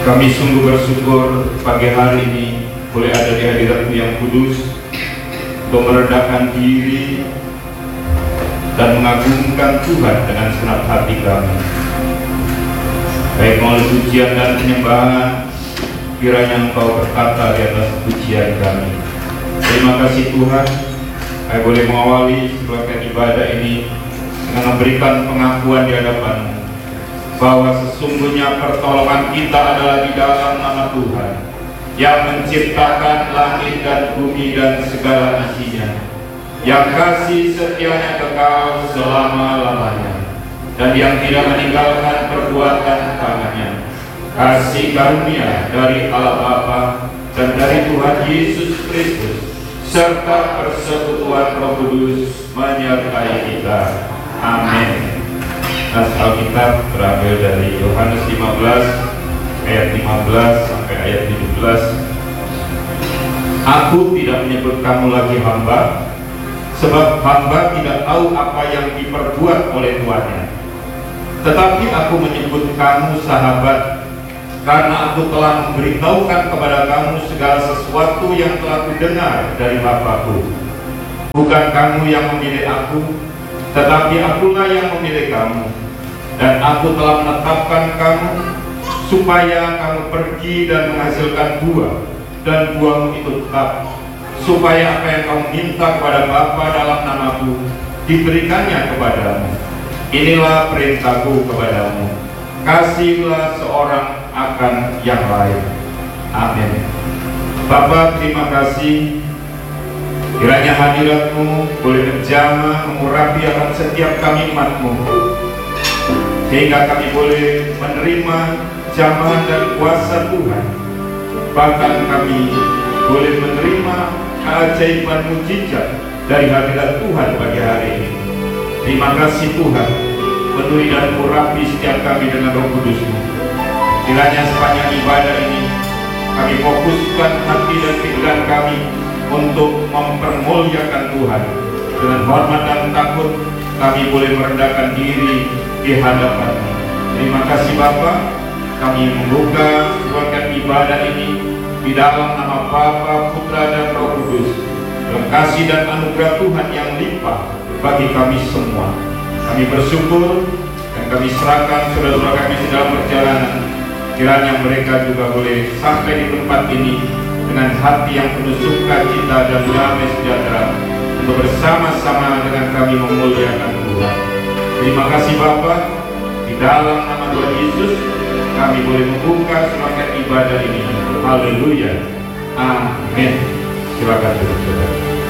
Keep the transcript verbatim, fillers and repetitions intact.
Kami sungguh bersyukur pagi hari ini boleh ada di hadirat-Mu yang kudus untuk merendahkan diri dan mengagungkan Tuhan dengan senang hati kami. Baik melalui pujian dan penyembahan, kiranya Engkau berkata di atas pujian kami. Terima kasih Tuhan, kami boleh mengawali sebuah ibadah ini dengan memberikan pengakuan di hadapan-Mu bahwa sesungguhnya pertolongan kita adalah di dalam nama Tuhan yang menciptakan langit dan bumi dan segala isinya, yang kasih setianya kekal selama-lamanya, dan yang tidak meninggalkan perbuatan tangannya. Kasih karunia dari Allah Bapa dan dari Tuhan Yesus Kristus serta persekutuan Roh Kudus menyertai kita. Amin. Nas Alkitab terambil dari Yohanes lima belas ayat lima belas sampai ayat tujuh belas. Aku tidak menyebut kamu lagi hamba, sebab hamba tidak tahu apa yang diperbuat oleh tuannya. Tetapi aku menyebut kamu sahabat, karena aku telah memberitahukan kepada kamu segala sesuatu yang telah kudengar dari Bapa-Ku. Bukan kamu yang memilih aku, tetapi akulah yang memilih kamu. Dan aku telah menetapkan kamu supaya kamu pergi dan menghasilkan buah, dan buahmu itu tetap, supaya apa yang kamu minta kepada Bapa dalam namaku diberikannya kepadamu. Inilah perintahku kepadamu, kasihlah seorang akan yang lain. Amin. Bapa, terima kasih kiranya hadirat-Mu boleh menjamah mengurapi akan setiap kami umat-Mu, sehingga kami boleh menerima jamahan dan kuasa Tuhan. Bahkan kami boleh menerima keajaiban mujizat dari hadirat Tuhan pagi hari ini. Terima kasih Tuhan, penuhi dan urapi setiap kami dengan Roh Kudus-Mu. Kiranya sepanjang ibadah ini kami fokuskan hati dan pikiran kami untuk mempermuliakan Tuhan. Dengan hormat dan takut kami boleh merendahkan diri di hadapan-Mu. Terima kasih Bapa, kami membuka sebuah ibadah ini di dalam nama Bapa, Putra dan Roh Kudus. Dalam kasih dan anugerah Tuhan yang limpah bagi kami semua. Kami bersyukur dan kami serahkan saudara-saudara kami sedang perjalanan. Kiranya mereka juga boleh sampai di tempat ini dengan hati yang penuh sukacita dan damai sejahtera untuk bersama-sama dengan kami memuliakan Tuhan. Terima kasih Bapa, di dalam nama Tuhan Yesus kami boleh membuka semangat ibadah ini. Haleluya. Amin. Silakan duduk saudara.